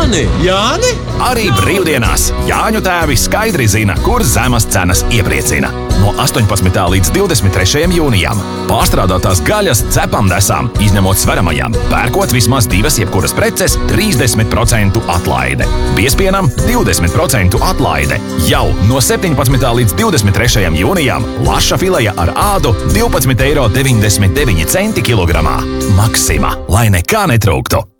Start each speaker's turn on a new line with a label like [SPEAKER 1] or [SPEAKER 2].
[SPEAKER 1] Jāni?
[SPEAKER 2] Arī brīvdienās Jāņu tēvi skaidri zina, kur zemas cenas iepriecina. No 18. līdz 23. jūnijam pārstrādātās gaļas cepam nesām, izņemot sveramajām. Pērkot vismaz 2 jebkuras preces, 30% atlaide. Biespienam 20% atlaide. Jau no 17. līdz 23. jūnijam laša fileja ar ādu 12,99 € kilogramā. Maksima, lai nekā netrūktu!